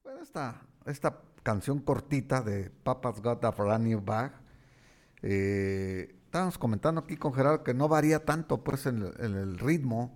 Bueno, esta canción cortita de Papa's Got a Brand New Bag, estábamos comentando aquí con Gerardo que no varía tanto pues en el ritmo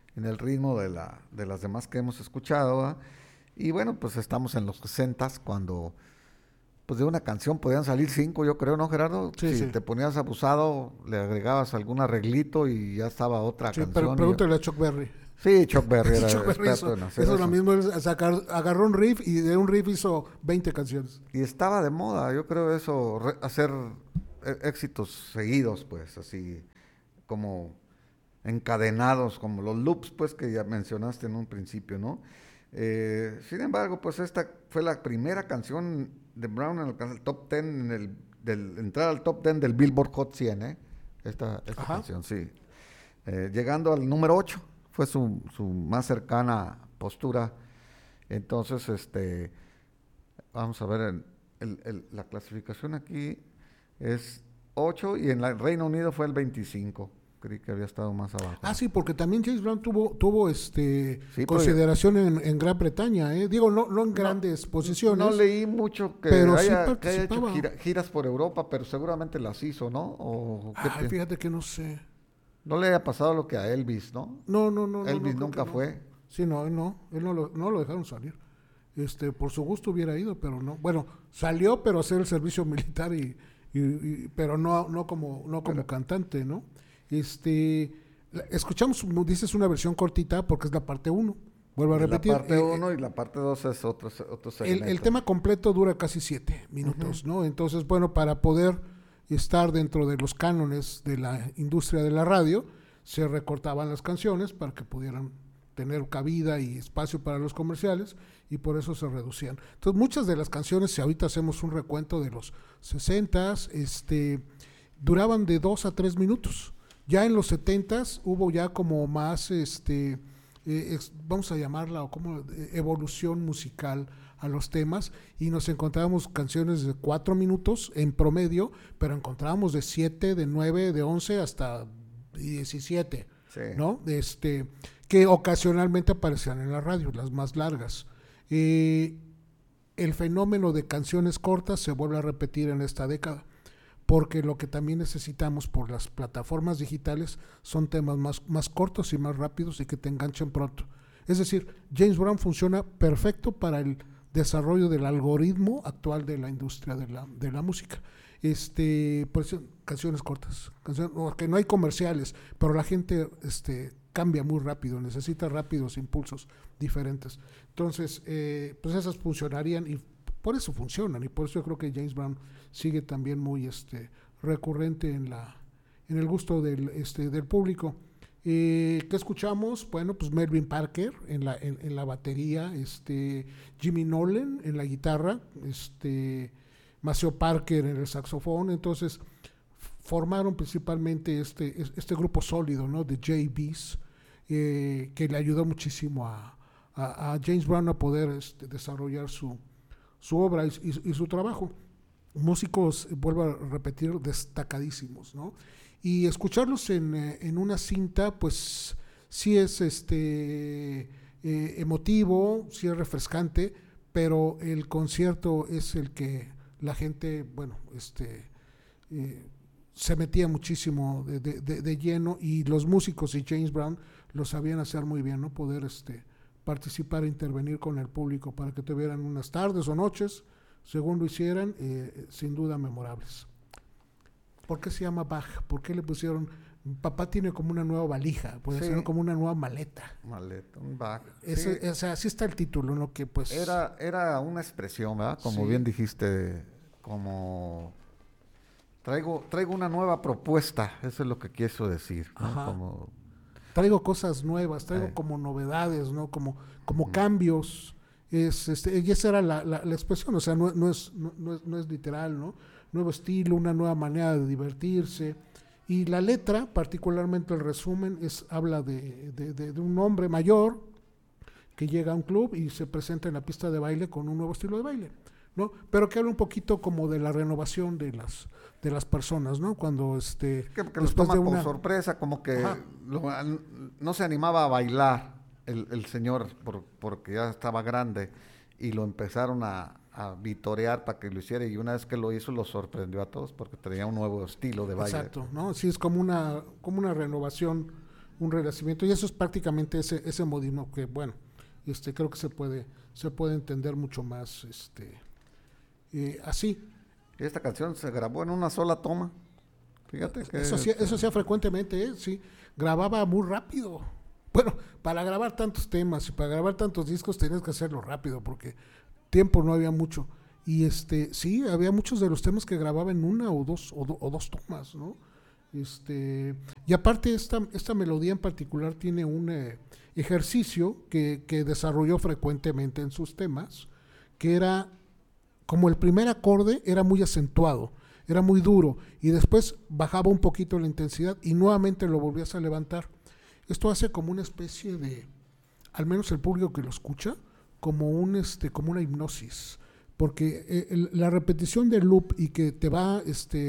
de las demás que hemos escuchado, ¿verdad? Y bueno, pues estamos en los 60s cuando pues de una canción podían salir 5, yo creo, ¿no, Gerardo? Sí, Si sí. te ponías abusado, le agregabas algún arreglito y ya estaba otra Sí, pero canción. pregúntale a Chuck Berry. Sí, Chuck Berry era Chuck Berry experto en hacer eso es lo eso. mismo, agarró un riff y de un riff hizo 20 canciones. Y estaba de moda, yo creo eso, hacer éxitos seguidos, pues, así como encadenados, como los loops, pues, que ya mencionaste en un principio, ¿no? Sin embargo, pues esta fue la primera canción de Brown en el top 10, entrar al top 10 del Billboard Hot 100, ¿eh? Esta canción, sí. Llegando al número 8, fue su más cercana postura. Entonces, vamos a ver, la clasificación aquí es 8 y en el Reino Unido fue el 25. Creí que había estado más abajo. Ah, sí, porque también James Brown tuvo Sí, consideración en Gran Bretaña, ¿eh? Digo, no en grandes posiciones. No leí mucho que pero haya, sí que haya hecho participaba. giras por Europa, pero seguramente las hizo, ¿no? Ay, fíjate que no sé. No le haya pasado lo que a Elvis, ¿no? No, Elvis creo nunca que no. fue. Sí, no, él no lo dejaron salir. Por su gusto hubiera ido, pero no. Bueno, salió, pero a hacer el servicio militar pero no como cantante, ¿no? Escuchamos, dices, una versión cortita porque es la parte 1. Vuelvo a repetir. La parte 1 y la parte 2 es otro segmento. El tema completo dura casi 7 minutos, ¿no? Entonces, bueno, para poder estar dentro de los cánones de la industria de la radio, se recortaban las canciones para que pudieran tener cabida y espacio para los comerciales, y por eso se reducían. Entonces, muchas de las canciones, si ahorita hacemos un recuento de los 60s, duraban de 2 a 3 minutos. Ya en los 70s hubo ya como más, vamos a llamarla como evolución musical a los temas, y nos encontrábamos canciones de 4 minutos en promedio, pero encontrábamos de 7, de 9, de 11 hasta 17, sí, ¿no? Que ocasionalmente aparecían en la radio, las más largas. El fenómeno de canciones cortas se vuelve a repetir en esta década, porque lo que también necesitamos por las plataformas digitales son temas más cortos y más rápidos y que te enganchen pronto. Es decir, James Brown funciona perfecto para el desarrollo del algoritmo actual de la industria de la música. Por eso, canciones cortas, que no hay comerciales, pero la gente cambia muy rápido, necesita rápidos impulsos diferentes. Entonces, pues esas funcionarían, y por eso funcionan, y por eso yo creo que James Brown sigue también muy recurrente en el gusto del público. ¿Qué escuchamos? Bueno, pues Melvin Parker en la batería, Jimmy Nolen en la guitarra, Maceo Parker en el saxofón. Entonces formaron principalmente este grupo sólido, ¿no? De JBs, que le ayudó muchísimo a James Brown a poder desarrollar su obra y su trabajo. Músicos, vuelvo a repetir, destacadísimos, ¿no? Y escucharlos en una cinta, pues sí es emotivo, sí es refrescante, pero el concierto es el que la gente, bueno, se metía muchísimo de lleno, y los músicos y James Brown lo sabían hacer muy bien, ¿no? Poder participar e intervenir con el público para que tuvieran unas tardes o noches, según lo hicieran, sin duda memorables. ¿Por qué se llama Bag? ¿Por qué le pusieron? Papá tiene como una nueva valija, puede ser como una nueva maleta. Maleta, un bag. Sí. O sea, así está el título, ¿no? Que pues era una expresión, ¿verdad? Como bien dijiste, como traigo una nueva propuesta, eso es lo que quiso decir, ¿no? Como traigo cosas nuevas, traigo como novedades, ¿no? Como cambios. Y esa era la expresión, o sea, no es literal, ¿no? Nuevo estilo, una nueva manera de divertirse. Y la letra, particularmente el resumen, habla de un hombre mayor que llega a un club y se presenta en la pista de baile con un nuevo estilo de baile, ¿no? Pero que habla un poquito como de la renovación de las personas, ¿no? Cuando que los toma por sorpresa, como que no se animaba a bailar el señor porque ya estaba grande, y lo empezaron a vitorear para que lo hiciera, y una vez que lo hizo lo sorprendió a todos porque tenía un nuevo estilo de baile. Exacto, ¿no? Sí, es como una renovación, un renacimiento, y eso es prácticamente ese modismo que, bueno, creo que se puede entender mucho más así. Esta canción se grabó en una sola toma. Fíjate que Eso hacía frecuentemente, sí, grababa muy rápido. Bueno, para grabar tantos temas y para grabar tantos discos tenías que hacerlo rápido porque tiempo no había mucho. Y sí, había muchos de los temas que grababa en una o dos tomas, ¿no? Y aparte esta melodía en particular tiene un ejercicio que desarrolló frecuentemente en sus temas, que era como el primer acorde era muy acentuado, era muy duro, y después bajaba un poquito la intensidad y nuevamente lo volvías a levantar. Esto hace como una especie de, al menos el público que lo escucha, como una hipnosis, porque la repetición del loop y que te va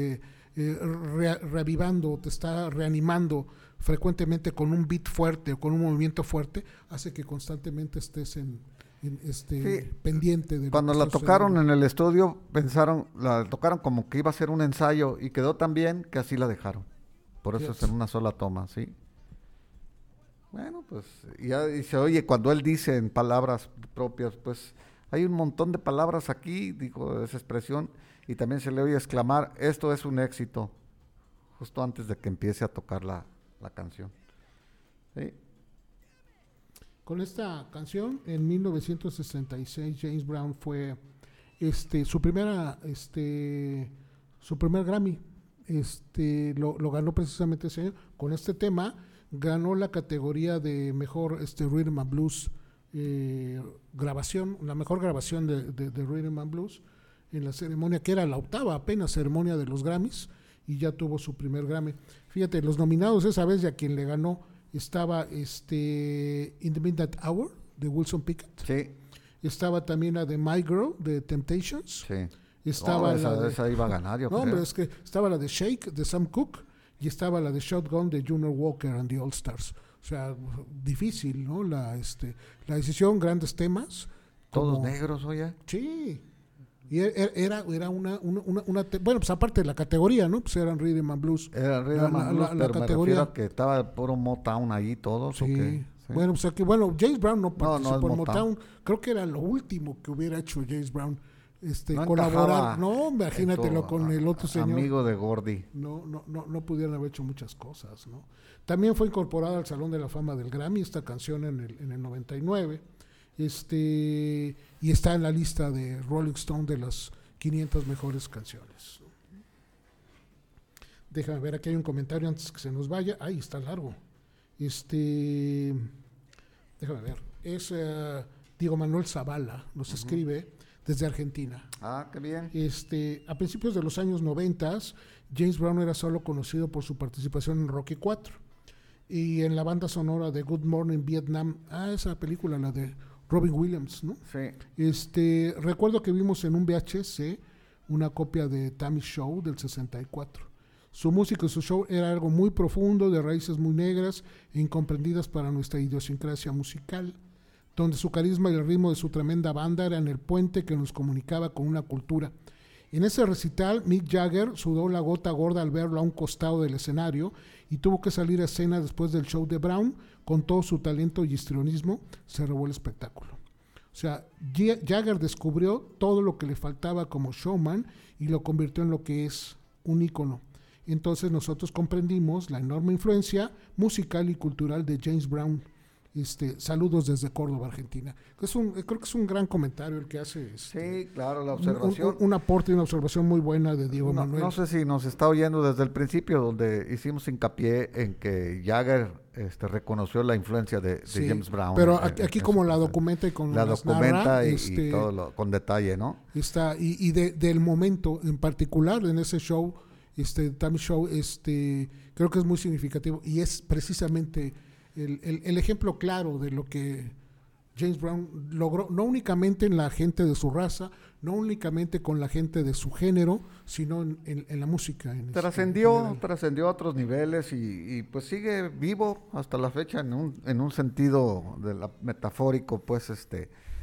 reavivando, te está reanimando frecuentemente con un beat fuerte o con un movimiento fuerte, hace que constantemente estés sí, pendiente de cuando lo que la está tocaron sucediendo. en el estudio la tocaron como que iba a ser un ensayo y quedó tan bien que así la dejaron. Por eso es en una sola toma, ¿sí? Bueno, pues y se oye cuando él dice en palabras propias, pues hay un montón de palabras aquí, dijo esa expresión, y también se le oye exclamar, esto es un éxito, justo antes de que empiece a tocar la canción. ¿Sí? Con esta canción, en 1966, James Brown fue su primer Grammy. Lo ganó precisamente ese año. Con este tema ganó la categoría de mejor Rhythm and Blues grabación, la mejor grabación de Rhythm and Blues en la ceremonia, que era la octava apenas ceremonia de los Grammys, y ya tuvo su primer Grammy. Fíjate, los nominados esa vez, y a quien le ganó estaba In the Midnight Hour de Wilson Pickett. Sí. Estaba también la de My Girl de Temptations. Sí. Estaba esa iba a ganar, yo no, creo. hombre, es que estaba la de Shake de Sam Cooke y estaba la de Shotgun de Junior Walker and the All Stars. O sea, difícil, ¿no? La decisión, grandes temas. Todos negros, oye. Sí. Y era una bueno, pues aparte de la categoría, ¿no? Pues eran Rhythm and Blues. Era Rhythm and Blues, pero me refiero a que estaba puro Motown ahí todos. Sí. ¿O qué? Sí. Bueno, pues aquí, James Brown no participó en Motown. Motown. Creo que era lo último que hubiera hecho James Brown. No Colaborar. No, imagínatelo con el otro señor. Amigo de Gordy. No pudieron haber hecho muchas cosas, ¿no? También fue incorporada al Salón de la Fama del Grammy esta canción en el 99. Y está en la lista de Rolling Stone de las 500 mejores canciones. Déjame ver, aquí hay un comentario antes que se nos vaya. Ahí está largo. Déjame ver. Es Diego Manuel Zavala, nos escribe desde Argentina. Ah, qué bien. A principios de los años 90, James Brown era solo conocido por su participación en Rocky 4 y en la banda sonora de Good Morning Vietnam. Esa película, la de Robin Williams, ¿no? Sí. Recuerdo que vimos en un VHS una copia de Tammy's Show del 64. Su música y su show era algo muy profundo, de raíces muy negras e incomprendidas para nuestra idiosincrasia musical, donde su carisma y el ritmo de su tremenda banda eran el puente que nos comunicaba con una cultura. En ese recital, Mick Jagger sudó la gota gorda al verlo a un costado del escenario y tuvo que salir a escena después del show de Brown. Con todo su talento y histrionismo, se robó el espectáculo. O sea, Jagger descubrió todo lo que le faltaba como showman y lo convirtió en lo que es un ícono. Entonces nosotros comprendimos la enorme influencia musical y cultural de James Brown. Saludos desde Córdoba, Argentina. Creo que es un gran comentario el que hace. Sí, claro, la observación. Un aporte y una observación muy buena de Diego Manuel. No sé si nos está oyendo desde el principio, donde hicimos hincapié en que Jagger reconoció la influencia de James Brown. Pero aquí como la documenta y con la documenta narra, y todo con detalle, ¿no? Y del momento en particular en ese show, Tammy's Show, creo que es muy significativo y es precisamente el ejemplo claro de lo que James Brown logró, no únicamente en la gente de su raza, no únicamente con la gente de su género, sino en la música. Trascendió a otros niveles y pues sigue vivo hasta la fecha en un sentido de metafórico, pues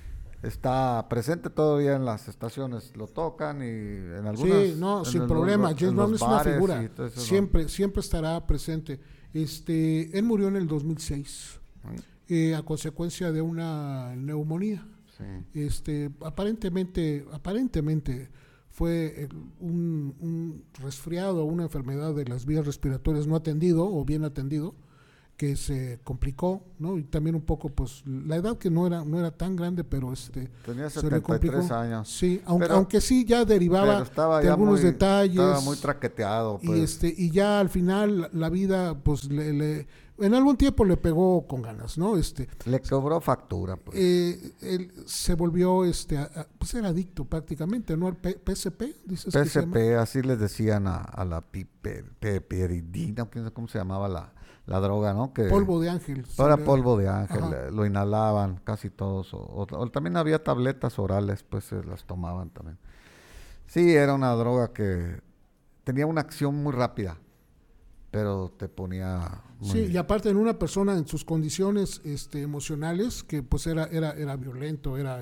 está presente todavía en las estaciones, lo tocan y en algunas... Sí, no, sin problema. James Brown es una figura. Siempre estará presente. Él murió en el 2006 a consecuencia de una neumonía. Sí. Aparentemente fue un resfriado, una enfermedad de las vías respiratorias no atendido o bien atendido, que se complicó, ¿no? Y también un poco, pues, la edad que no era tan grande, pero tenía se le complicó. 73 años. Sí, aunque sí ya derivaba de algunos detalles. Estaba muy traqueteado, pues. Y ya al final la vida, pues, en algún tiempo le pegó con ganas, ¿no? Le cobró factura, pues. Él se volvió, pues era adicto prácticamente, ¿no? Al PSP, dices que se llama. PSP, así les decían a la piperidina, ¿cómo se llamaba la droga, no? Que polvo de ángel. Era polvo de ángel, lo inhalaban casi todos. O también había tabletas orales, pues se las tomaban también. Sí, era una droga que tenía una acción muy rápida, pero te ponía... Sí, y aparte en una persona en sus condiciones emocionales, que pues era violento, era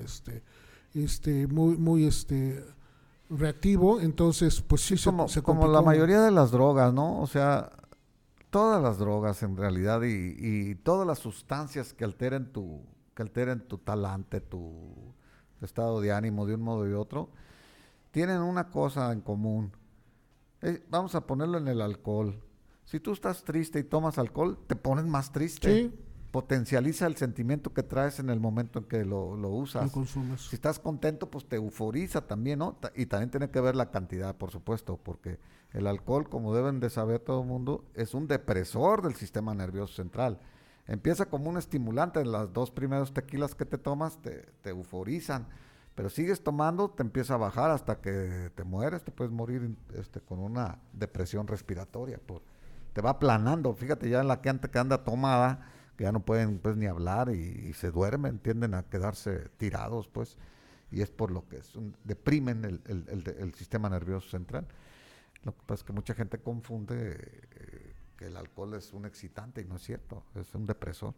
muy reactivo, entonces pues sí, se como la mayoría de las drogas, ¿no? O sea, todas las drogas en realidad y todas las sustancias que alteren tu talante, tu estado de ánimo de un modo y otro, tienen una cosa en común. Vamos a ponerlo en el alcohol. Si tú estás triste y tomas alcohol, te pones más triste. Sí. Potencializa el sentimiento que traes en el momento en que lo usas. Lo consumes. Si estás contento, pues te euforiza también, ¿no? Y también tiene que ver la cantidad, por supuesto, porque el alcohol, como deben de saber todo el mundo, es un depresor del sistema nervioso central. Empieza como un estimulante. Las 2 primeros tequilas que te tomas te euforizan, pero sigues tomando, te empieza a bajar hasta que te mueres. Te puedes morir con una depresión respiratoria. Te va aplanando. Fíjate, ya en la gente que anda tomada, que ya no pueden pues ni hablar y se duermen, tienden a quedarse tirados, pues, y es por lo que deprimen el sistema nervioso central. Lo que pasa es que mucha gente confunde que el alcohol es un excitante y no es cierto, es un depresor.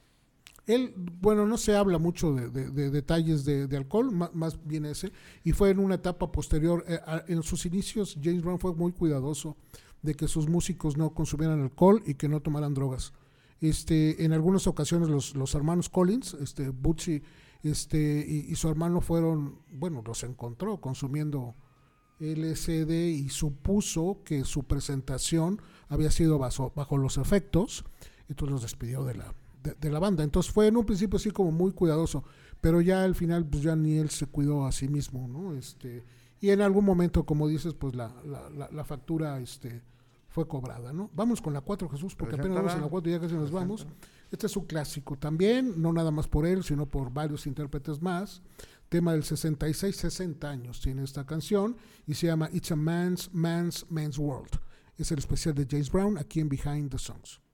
No se habla mucho de detalles de alcohol, más bien ese, y fue en una etapa posterior. En sus inicios, James Brown fue muy cuidadoso de que sus músicos no consumieran alcohol y que no tomaran drogas. En algunas ocasiones los hermanos Collins, Bootsy, y su hermano los encontró consumiendo LSD y supuso que su presentación había sido bajo los efectos, entonces los despidió de la banda. Entonces fue en un principio así como muy cuidadoso, pero ya al final pues ya ni él se cuidó a sí mismo, ¿no? Y en algún momento, como dices, pues la factura fue cobrada, ¿no? Vamos con la 4, Jesús, porque apenas vamos en la 4 y ya casi nos vamos. Este es un clásico también, no nada más por él, sino por varios intérpretes más. Tema del 66, 60 años tiene esta canción y se llama It's a Man's World. Es el especial de James Brown aquí en Behind the Songs.